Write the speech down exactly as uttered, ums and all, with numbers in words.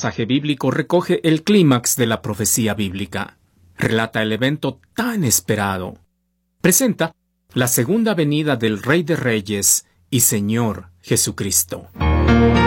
pasaje bíblico recoge el clímax de la profecía bíblica. Relata el evento tan esperado. Presenta la segunda venida del Rey de Reyes y Señor Jesucristo.